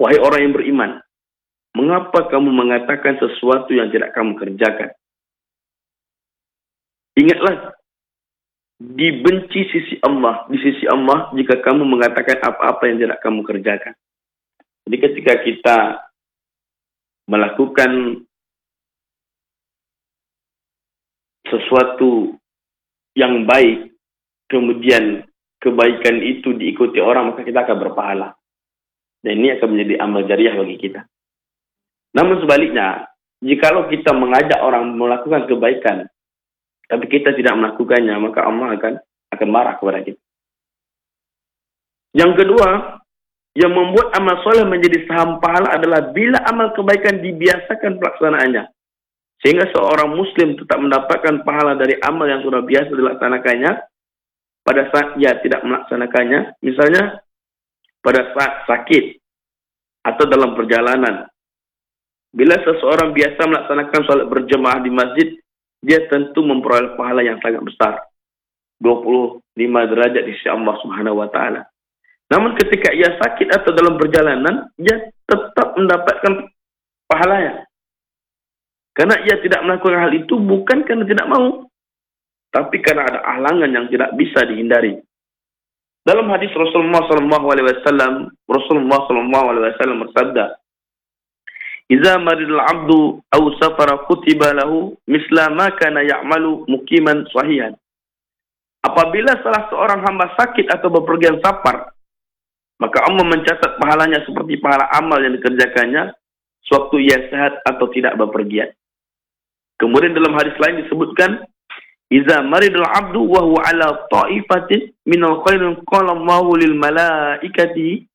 Wahai orang yang beriman, mengapa kamu mengatakan sesuatu yang tidak kamu kerjakan? Ingatlah, dibenci di sisi Allah jika kamu mengatakan apa-apa yang tidak kamu kerjakan. Jadi ketika kita melakukan sesuatu yang baik, kemudian kebaikan itu diikuti orang, maka kita akan berpahala. Dan ini akan menjadi amal jariah bagi kita. Namun sebaliknya, jikalau kita mengajak orang melakukan kebaikan, tapi kita tidak melakukannya, maka Allah akan marah kepada kita. Yang kedua, yang membuat amal soleh menjadi saham pahala adalah bila amal kebaikan dibiasakan pelaksanaannya. Sehingga seorang muslim tetap mendapatkan pahala dari amal yang sudah biasa dilaksanakannya pada saat ia tidak melaksanakannya. Misalnya, pada saat sakit atau dalam perjalanan. Bila seseorang biasa melaksanakan salat berjemaah di masjid, dia tentu memperoleh pahala yang sangat besar. 25 derajat di sisi Allah Subhanahu wa taala. Namun ketika ia sakit atau dalam perjalanan, ia tetap mendapatkan pahalanya. Karena ia tidak melakukan hal itu bukan karena tidak mau, tapi karena ada halangan yang tidak bisa dihindari. Dalam hadis Rasulullah SAW bersabda, "Idza maridal 'abdu aw safara kutiba lahu misla ma kana ya'malu muqiman sahihan." Apabila salah seorang hamba sakit atau bepergian safar, maka Allah mencatat pahalanya seperti pahala amal yang dikerjakannya sewaktu ia sehat atau tidak bepergian. Kemudian dalam hadis lain disebutkan, "Idza maridal 'abdu wa huwa 'ala ta'ifatin minal khairin qala Allahu lil malaikati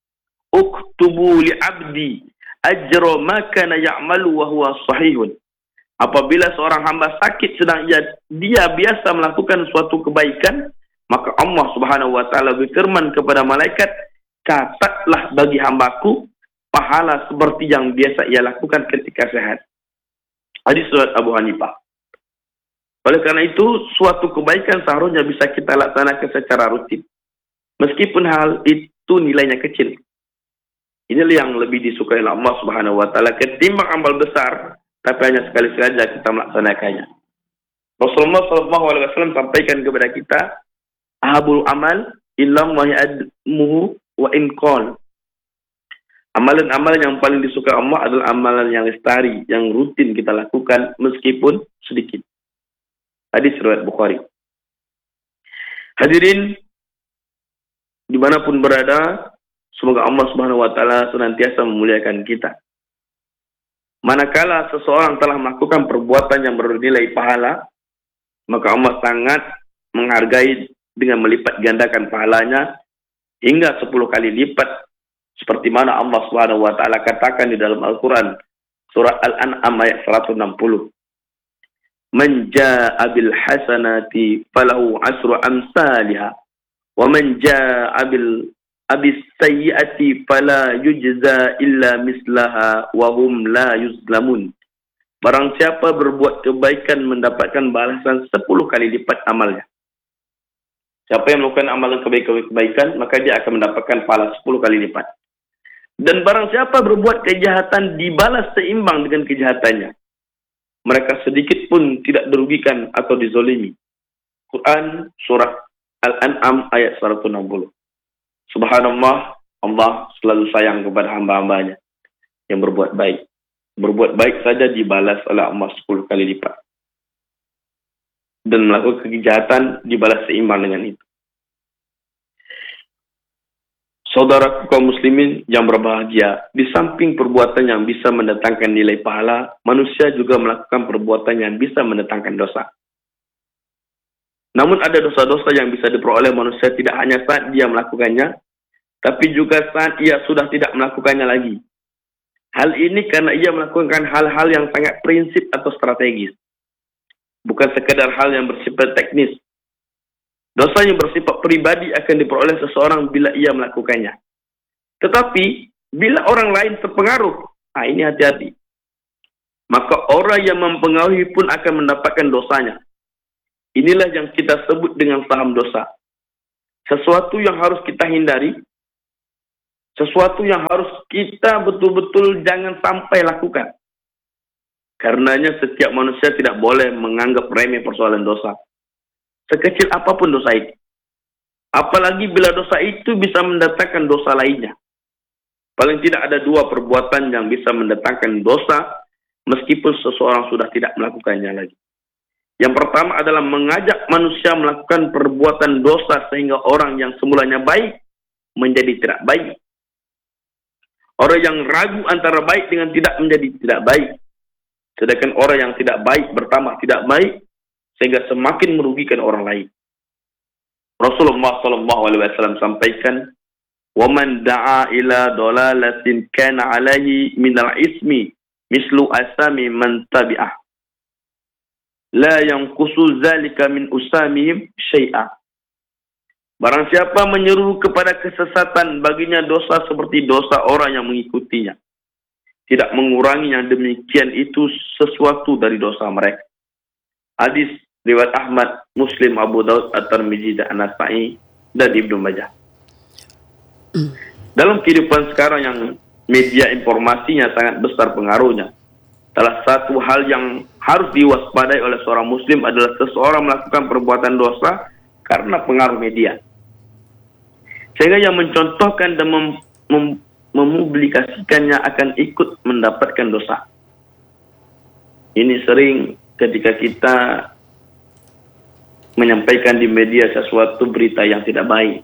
uktubu li 'abdi ajra ma kana ya'malu wa huwa sahihun." Apabila seorang hamba sakit sedang dia biasa melakukan suatu kebaikan, maka Allah Subhanahu wa taala berfirman kepada malaikat, "Catatlah bagi hambaku pahala seperti yang biasa ia lakukan ketika sehat." Hadis riwayat Abu Hanifah. Oleh karena itu, suatu kebaikan seharusnya bisa kita laksanakan secara rutin. Meskipun hal itu nilainya kecil. Inilah yang lebih disukai oleh Allah Subhanahu wa taala ketimbang amal besar, tapi hanya sekali saja kita melaksanakannya. Rasulullah SAW sampaikan kepada kita, "Ahabul amal illam wa ya'admuhu wa in qol." Amalan-amalan yang paling disukai Allah adalah amalan yang lestari, yang rutin kita lakukan meskipun sedikit. Hadis riwayat Bukhari. Hadirin dimanapun berada, semoga Allah Subhanahu wa taala senantiasa memuliakan kita. Manakala seseorang telah melakukan perbuatan yang bernilai pahala, maka Allah sangat menghargai dengan melipat gandakan pahalanya hingga 10 kali lipat, seperti mana Allah Subhanahu wa taala katakan di dalam Al-Qur'an surah Al-An'am ayat 160. "Man jaa'a bil hasanati falahu 'asru amsalha wa man jaa'a abis sayyi'ati fala yujza illa mislaha wa hum la yuzlamun." Barang siapa berbuat kebaikan mendapatkan balasan 10 kali lipat amalnya. Siapa yang melakukan amalan kebaikan, maka dia akan mendapatkan pahala 10 kali lipat. Dan barang siapa berbuat kejahatan dibalas seimbang dengan kejahatannya. Mereka sedikit pun tidak dirugikan atau dizolimi. Quran surah Al-An'am ayat 160. Subhanallah, Allah selalu sayang kepada hamba-hambanya yang berbuat baik. Berbuat baik saja dibalas oleh Allah 10 kali lipat. Dan melakukan kejahatan dibalas seimbang dengan itu. Saudaraku kaum muslimin yang berbahagia, di samping perbuatan yang bisa mendatangkan nilai pahala, manusia juga melakukan perbuatan yang bisa mendatangkan dosa. Namun ada dosa-dosa yang bisa diperoleh manusia tidak hanya saat dia melakukannya, tapi juga saat ia sudah tidak melakukannya lagi. Hal ini karena ia melakukan hal-hal yang sangat prinsip atau strategis. Bukan sekadar hal yang bersifat teknis. Dosa yang bersifat pribadi akan diperoleh seseorang bila ia melakukannya. Tetapi, bila orang lain terpengaruh, ini hati-hati. Maka orang yang mempengaruhi pun akan mendapatkan dosanya. Inilah yang kita sebut dengan saham dosa. Sesuatu yang harus kita hindari, Sesuatu yang harus kita betul-betul jangan sampai lakukan. Karenanya setiap manusia tidak boleh menganggap remeh persoalan dosa. Sekecil apapun dosa itu. Apalagi bila dosa itu bisa mendatangkan dosa lainnya. Paling tidak ada dua perbuatan yang bisa mendatangkan dosa meskipun seseorang sudah tidak melakukannya lagi. Yang pertama adalah mengajak manusia melakukan perbuatan dosa sehingga orang yang semulanya baik menjadi tidak baik. Orang yang ragu antara baik dengan tidak menjadi tidak baik. Sedangkan orang yang tidak baik bertambah tidak baik sehingga semakin merugikan orang lain. Rasulullah SAW sampaikan, "Waman da'a ila dolalatin kana alaihi minal ismi mislu asami man tabi'ah. La yanqusu zalika min usamihim syai'a." Barang siapa menyeru kepada kesesatan, baginya dosa seperti dosa orang yang mengikutinya. Tidak mengurangi yang demikian itu sesuatu dari dosa mereka. Hadis riwayat Ahmad, Muslim, Abu Daud, At-Tirmidzi, dan An-Nasa'i dan Ibnu Majah. Dalam kehidupan sekarang yang media informasinya sangat besar pengaruhnya, salah satu hal yang harus diwaspadai oleh seorang muslim adalah seseorang melakukan perbuatan dosa karena pengaruh media. Sehingga yang mencontohkan dan mempublikasikannya akan ikut mendapatkan dosa. Ini sering ketika kita menyampaikan di media sesuatu berita yang tidak baik,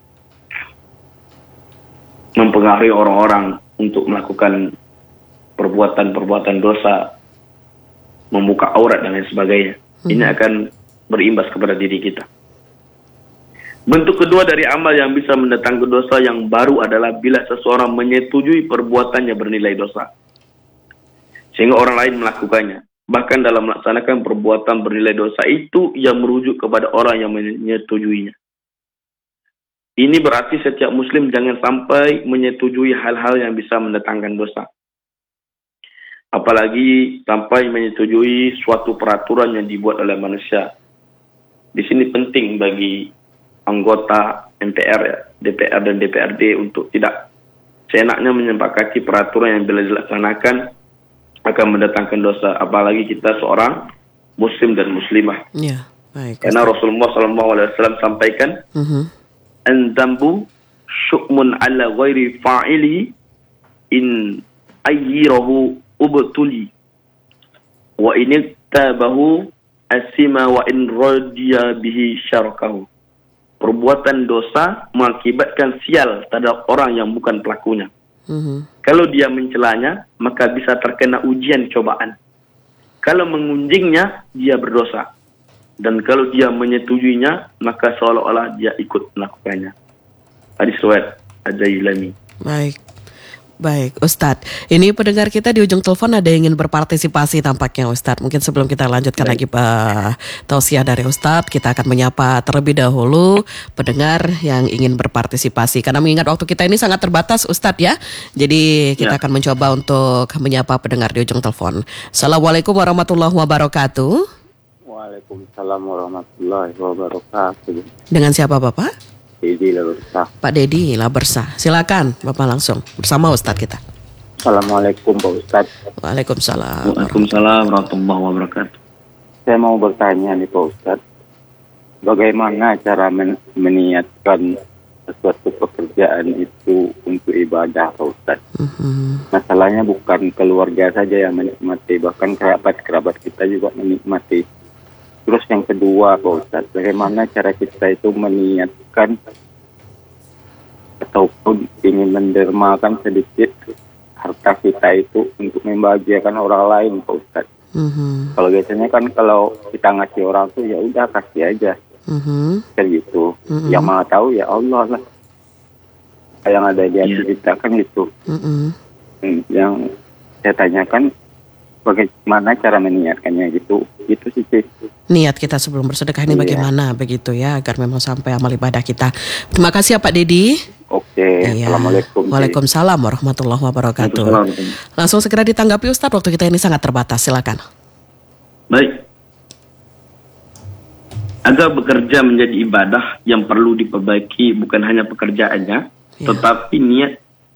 mempengaruhi orang-orang untuk melakukan perbuatan-perbuatan dosa, membuka aurat dan lain sebagainya. Ini akan berimbas kepada diri kita. Bentuk kedua dari amal yang bisa mendatangkan dosa yang baru adalah bila seseorang menyetujui perbuatannya bernilai dosa, sehingga orang lain melakukannya. Bahkan dalam melaksanakan perbuatan bernilai dosa itu, ia merujuk kepada orang yang menyetujuinya. Ini berarti setiap muslim jangan sampai menyetujui hal-hal yang bisa mendatangkan dosa. Apalagi sampai menyetujui suatu peraturan yang dibuat oleh manusia. Di sini penting bagi anggota MPR, DPR dan DPRD untuk tidak seenaknya menyepakati peraturan yang bila dilaksanakan akan mendatangkan dosa. Apalagi kita seorang muslim dan muslimah. Ya, baik. Karena Rasulullah SAW sampaikan, "An-dzambu syu'mun ala ghairi fa'ili in ayyirahu ubtuli wa in iktabahu asima wa in radiya bihi syarakahu." Perbuatan dosa mengakibatkan sial terhadap orang yang bukan pelakunya. Kalau dia mencelanya, maka bisa terkena ujian cobaan. Kalau mengunjingnya, dia berdosa. Dan kalau dia menyetujuinya, maka seolah-olah dia ikut melakukannya. Hadis riwayat Ad-Dailami. Baik, Ustadz. Ini pendengar kita di ujung telepon ada yang ingin berpartisipasi tampaknya, Ustadz. Mungkin sebelum kita lanjutkan lagi tausiah dari Ustadz, kita akan menyapa terlebih dahulu pendengar yang ingin berpartisipasi. Karena mengingat waktu kita ini sangat terbatas, Ustadz ya. Jadi kita akan mencoba untuk menyapa pendengar di ujung telepon. Assalamualaikum warahmatullahi wabarakatuh. Waalaikumsalam warahmatullahi wabarakatuh. Dengan siapa Bapak? Dedi Labersa. Pak Dedi Labersa, silakan Bapak langsung bersama Ustadz kita. Assalamualaikum Pak Ustadz. Waalaikumsalam. Waalaikumsalam warahmatullahi wabarakatuh. Saya mau bertanya nih Pak Ustadz, bagaimana cara meniatkan sesuatu pekerjaan itu untuk ibadah Pak Ustadz? Masalahnya bukan keluarga saja yang menikmati, bahkan kerabat-kerabat kita juga menikmati. Terus yang kedua Pak Ustadz, bagaimana cara kita itu meniatkan ataupun ingin mendermakan sedikit harta kita itu untuk membahagiakan orang lain Pak Ustadz. Kalau biasanya kan kalau kita ngasih orang tuh ya udah kasih aja, kan gitu. Yang maha tahu ya Allah lah, yang ada di hati kita kan gitu. Yang saya tanyakan, bagaimana cara meniatkannya gitu sih. Niat kita sebelum bersedekah ini bagaimana begitu ya, agar memang sampai amal ibadah kita. Terima kasih ya Pak Dedi. Oke, Assalamualaikum. Waalaikumsalam warahmatullahi wabarakatuh. Langsung segera ditanggapi Ustadz, waktu kita ini sangat terbatas, silakan. Baik. Agar bekerja menjadi ibadah yang perlu diperbaiki bukan hanya pekerjaannya, tetapi niat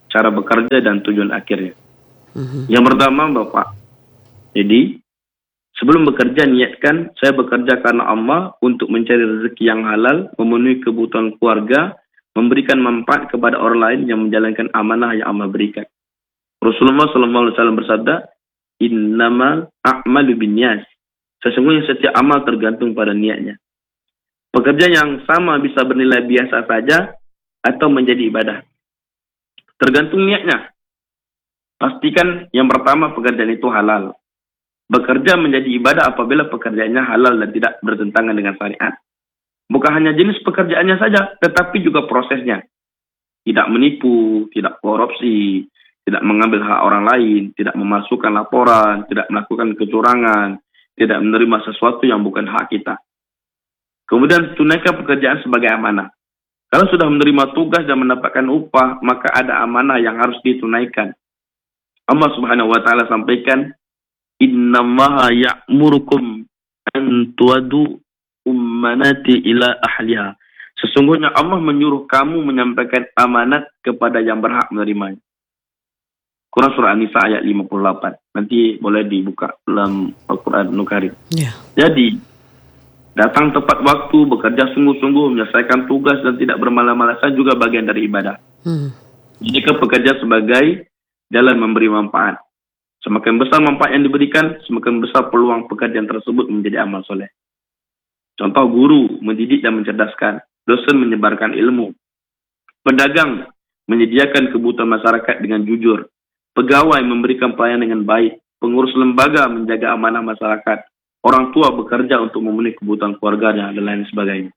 cara bekerja dan tujuan akhirnya. Yang pertama Bapak, jadi sebelum bekerja niatkan saya bekerja karena Allah untuk mencari rezeki yang halal, memenuhi kebutuhan keluarga, memberikan manfaat kepada orang lain yang menjalankan amanah yang Allah berikan. Rasulullah SAW bersabda, innamal a'malu binniyat. Sesungguhnya setiap amal tergantung pada niatnya. Pekerjaan yang sama bisa bernilai biasa saja atau menjadi ibadah. Tergantung niatnya. Pastikan yang pertama pekerjaan itu halal. Bekerja menjadi ibadah apabila pekerjaannya halal dan tidak bertentangan dengan syariat. Bukan hanya jenis pekerjaannya saja, tetapi juga prosesnya. Tidak menipu, tidak korupsi, tidak mengambil hak orang lain, tidak memasukkan laporan, tidak melakukan kecurangan, tidak menerima sesuatu yang bukan hak kita. Kemudian tunaikan pekerjaan sebagai amanah. Kalau sudah menerima tugas dan mendapatkan upah, maka ada amanah yang harus ditunaikan. Allah Subhanahu wa taala sampaikan, innallaha ya'murukum an tu'addu ummanati ila ahliha. Sesungguhnya Allah menyuruh kamu menyampaikan amanat kepada yang berhak menerimanya. Quran surah An-Nisa ayat 58. Nanti boleh dibuka dalam Al-Quran Nukarim. Jadi datang tepat waktu, bekerja sungguh-sungguh, menyelesaikan tugas dan tidak bermalas-malasan juga bagian dari ibadah. Jika bekerja sebagai jalan memberi manfaat, semakin besar manfaat yang diberikan, semakin besar peluang pekerjaan tersebut menjadi amal soleh. Contoh, guru mendidik dan mencerdaskan, dosen menyebarkan ilmu, pedagang menyediakan kebutuhan masyarakat dengan jujur, pegawai memberikan pelayanan dengan baik, pengurus lembaga menjaga amanah masyarakat, orang tua bekerja untuk memenuhi kebutuhan keluarganya, dan lain sebagainya.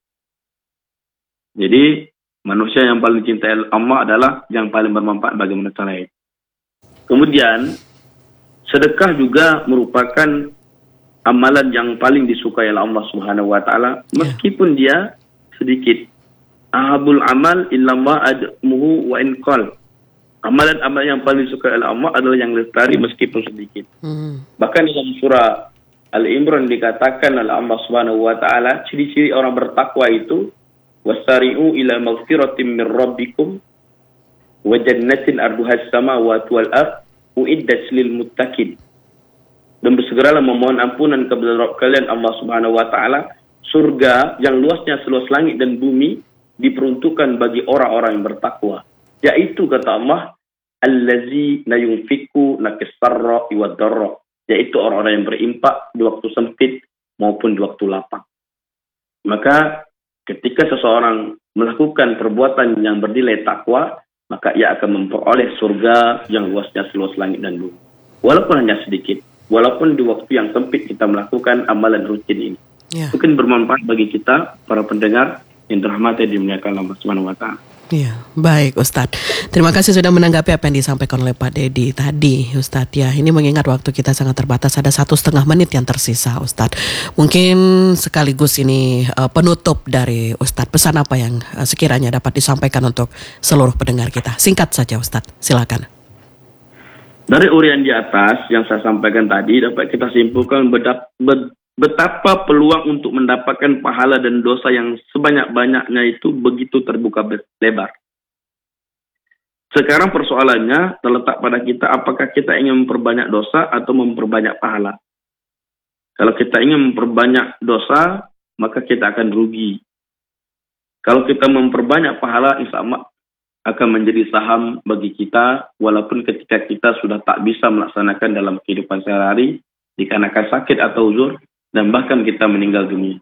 Jadi, manusia yang paling cintai Allah adalah yang paling bermanfaat bagi manusia lain. Kemudian, sedekah juga merupakan amalan yang paling disukai oleh Allah Subhanahu wa taala, meskipun dia sedikit. Ahabul amal illallah admuhu wa in qal. Amalan-amalan yang paling disukai oleh Allah adalah yang lestari meskipun sedikit. Bahkan dalam surah Al-Imran dikatakan oleh Allah Subhanahu wa taala, ciri-ciri orang bertakwa itu wasari'u ila maghfiratin min rabbikum wa jannatin arduha as-samawati wal ardh uiddat lil muttaqin. Dan bersegeralah memohon ampunan kepada Rabb kalian Allah Subhanahu wa taala, surga yang luasnya seluas langit dan bumi diperuntukkan bagi orang-orang yang bertakwa. Yaitu kata Allah, allazi la yunfiqu nakisarra wa darra, yaitu orang-orang yang berimpak di waktu sempit maupun di waktu lapang. Maka ketika seseorang melakukan perbuatan yang bernilai takwa, maka ia akan memperoleh surga yang luasnya seluas langit dan bumi. Walaupun hanya sedikit, walaupun di waktu yang sempit kita melakukan amalan rutin ini. Mungkin bermanfaat bagi kita, para pendengar yang dirahmati dan dimuliakan Allah Subhanahu wa taala. Iya, baik Ustadz. Terima kasih sudah menanggapi apa yang disampaikan oleh Pak Dedi tadi, Ustadz. Ya, ini mengingat waktu kita sangat terbatas, ada 1,5 menit yang tersisa, Ustadz. Mungkin sekaligus ini penutup dari Ustadz. Pesan apa yang sekiranya dapat disampaikan untuk seluruh pendengar kita? Singkat saja, Ustadz. Silakan. Dari urian di atas yang saya sampaikan tadi, dapat kita simpulkan betapa peluang untuk mendapatkan pahala dan dosa yang sebanyak-banyaknya itu begitu terbuka lebar. Sekarang persoalannya terletak pada kita, apakah kita ingin memperbanyak dosa atau memperbanyak pahala. Kalau kita ingin memperbanyak dosa, maka kita akan rugi. Kalau kita memperbanyak pahala, insya Allah akan menjadi saham bagi kita, walaupun ketika kita sudah tak bisa melaksanakan dalam kehidupan sehari-hari, dikarenakan sakit atau uzur, dan bahkan kita meninggal dunia.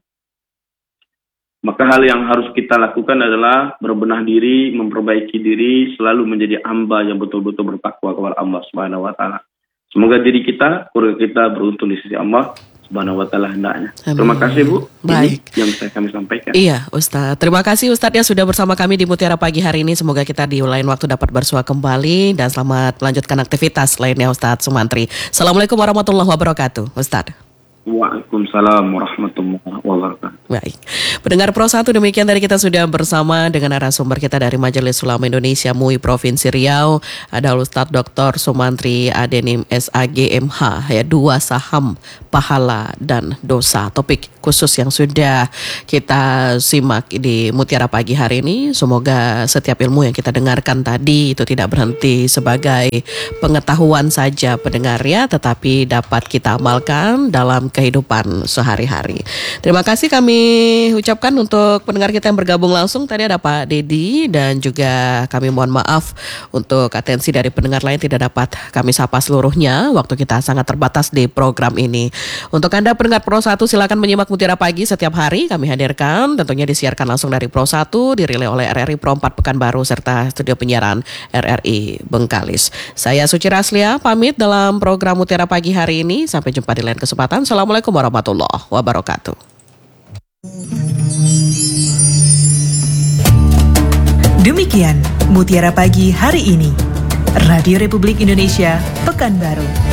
Maka hal yang harus kita lakukan adalah berbenah diri, memperbaiki diri, selalu menjadi hamba yang betul-betul bertakwa kepada Allah Subhanahu wa taala. Semoga diri kita, keluarga kita beruntung di sisi Allah Subhanahu wa taala hendaknya. Terima kasih Bu. Baik. Ini yang saya kami sampaikan. Iya, Ustadz. Terima kasih Ustadz yang sudah bersama kami di Mutiara Pagi hari ini. Semoga kita di lain waktu dapat bersua kembali dan selamat melanjutkan aktivitas lainnya Ustadz Sumantri. Assalamualaikum warahmatullahi wabarakatuh, Ustadz. Waalaikumsalam warahmatullahi wabarakatuh. Baik, pendengar Pro 1, demikian tadi kita sudah bersama dengan narasumber kita dari Majelis Ulama Indonesia MUI Provinsi Riau, ada Ustadz Dr. Sumantri Adenim SAGMH, ya, 2 saham pahala dan dosa. Topik khusus yang sudah kita simak di Mutiara Pagi hari ini. Semoga setiap ilmu yang kita dengarkan tadi itu tidak berhenti sebagai pengetahuan saja pendengarnya, tetapi dapat kita amalkan dalam kehidupan sehari-hari. Terima kasih kami ucapkan untuk pendengar kita yang bergabung langsung. Tadi ada Pak Dedi, dan juga kami mohon maaf untuk atensi dari pendengar lain tidak dapat kami sapa seluruhnya. Waktu kita sangat terbatas di program ini. Untuk Anda pendengar Pro 1, silakan menyimak Mutiara Pagi setiap hari kami hadirkan. Tentunya disiarkan langsung dari Pro 1, dirilai oleh RRI Pro 4 Pekanbaru serta studio penyiaran RRI Bengkalis. Saya Suci Raslia pamit dalam program Mutiara Pagi hari ini. Sampai jumpa di lain kesempatan. Assalamualaikum warahmatullahi wabarakatuh. Demikian Mutiara Pagi hari ini. Radio Republik Indonesia, Pekanbaru.